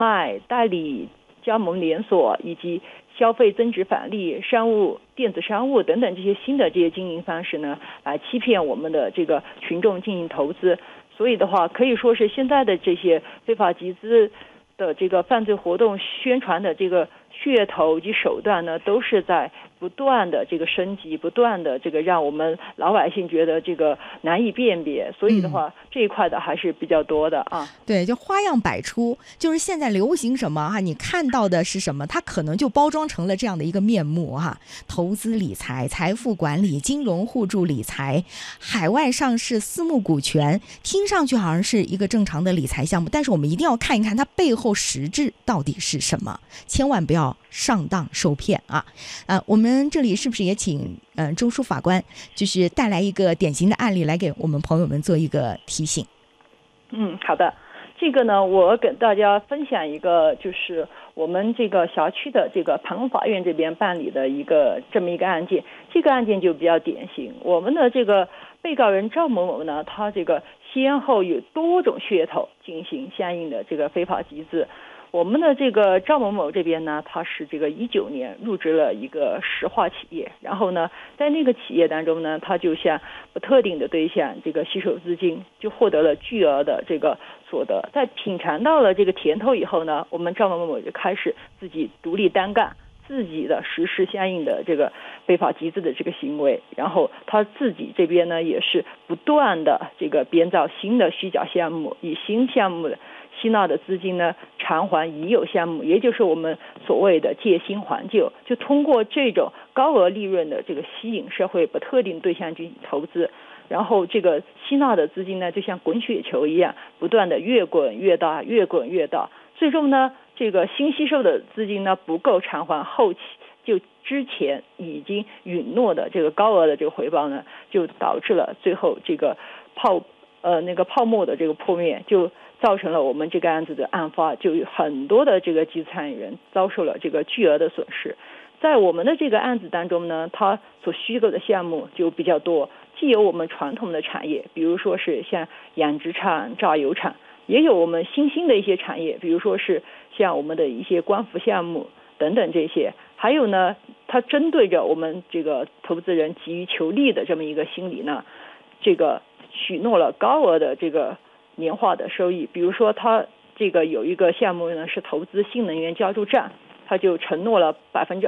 卖、代理、加盟连锁以及消费增值返利、电子商务等等这些新的这些经营方式呢，来欺骗我们的这个群众进行投资。所以的话，可以说是现在的这些非法集资的这个犯罪活动宣传的这个噱头及手段呢，都是在不断的这个升级，不断的这个让我们老百姓觉得这个难以辨别。所以的话，这一块的还是比较多的啊。 对，就花样百出，就是现在流行什么你看到的是什么，它可能就包装成了这样的一个面目投资理财、财富管理、金融互助理财、海外上市、私募股权，听上去好像是一个正常的理财项目，但是我们一定要看一看它背后实质到底是什么，千万不要上当受骗我们这里是不是也请周书法官就是带来一个典型的案例来给我们朋友们做一个提醒？ 好的。这个呢，我跟大家分享一个，就是我们这个辖区的这个盘龙法院这边办理的这么一个案件。这个案件就比较典型，我们的这个被告人赵某某呢，他这个先后有多种噱头进行相应的这个非法集资。我们的这个赵某某这边呢，他是这个19年入职了一个石化企业，然后呢，在那个企业当中呢，他就向不特定的对象这个吸收资金，就获得了巨额的这个所得。在品尝到了这个甜头以后呢，我们赵某某就开始自己独立单干，自己的实施相应的这个非法集资的这个行为，然后他自己这边呢，也是不断的这个编造新的虚假项目，以新项目的吸纳的资金呢偿还已有项目，也就是我们所谓的借新还旧，就通过这种高额利润的这个吸引社会不特定对象进行投资，然后这个吸纳的资金呢就像滚雪球一样，不断的越滚越大，越滚越大，最终呢这个新吸收的资金呢不够偿还后期就之前已经允诺的这个高额的这个回报呢，就导致了最后这个泡沫的这个破灭，就造成了我们这个案子的案发，就有很多的这个集资参与人遭受了这个巨额的损失。在我们的这个案子当中呢，它所虚构的项目就比较多，既有我们传统的产业，比如说是像养殖场、榨油厂，也有我们新兴的一些产业，比如说是像我们的一些光伏项目等等这些。还有呢，它针对着我们这个投资人急于求利的这么一个心理呢，这个许诺了高额的这个年化的收益。比如说它这个有一个项目呢是投资新能源加注站，他就承诺了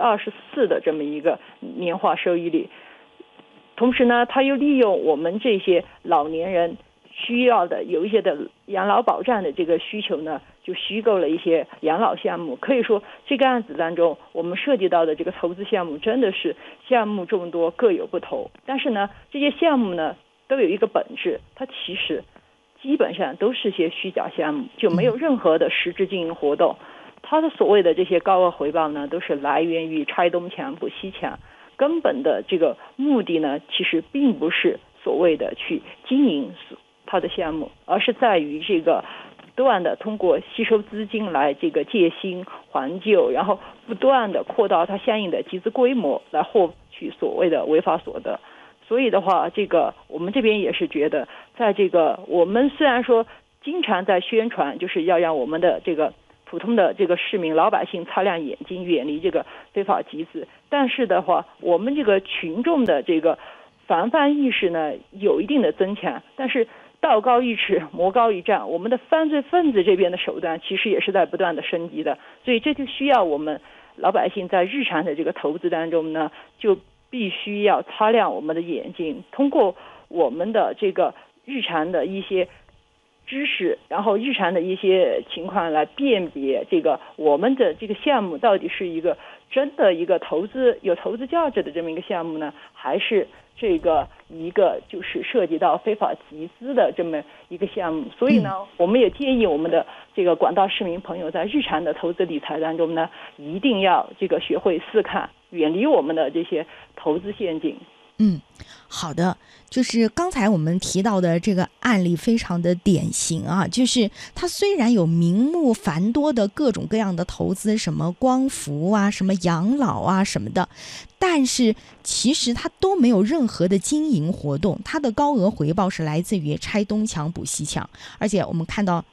24%的这么一个年化收益率。同时呢，他又利用我们这些老年人需要的有一些的养老保障的这个需求呢，就虚构了一些养老项目。可以说这个案子当中我们涉及到的这个投资项目真的是项目众多，各有不同。但是呢，这些项目呢都有一个本质，它其实基本上都是些虚假项目，就没有任何的实质经营活动。它的所谓的这些高额回报呢，都是来源于拆东墙补西墙，根本的这个目的呢，其实并不是所谓的去经营它的项目，而是在于这个不断的通过吸收资金来这个借新还旧，然后不断的扩大它相应的集资规模，来获取所谓的违法所得。所以的话，这个我们这边也是觉得，在这个我们虽然说经常在宣传，就是要让我们的这个普通的这个市民老百姓擦亮眼睛，远离这个非法集资，但是的话，我们这个群众的这个防范意识呢有一定的增强，但是道高一尺，魔高一丈，我们的犯罪分子这边的手段其实也是在不断的升级的，所以这就需要我们老百姓在日常的这个投资当中呢，就必须要擦亮我们的眼睛，通过我们的这个日常的一些知识，然后日常的一些情况来辨别这个我们的这个项目到底是一个真的一个有投资价值的这么一个项目呢，还是这个一个就是涉及到非法集资的这么一个项目。所以呢，我们也建议我们的这个广大市民朋友在日常的投资理财当中呢，一定要这个学会思考，远离我们的这些投资陷阱。 好的，就是刚才我们提到的这个案例非常的典型就是它虽然有名目繁多的各种各样的投资，什么光伏啊，什么养老啊什么的，但是其实它都没有任何的经营活动，它的高额回报是来自于拆东墙补西墙。而且我们看到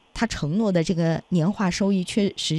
他承诺的这个年化收益确实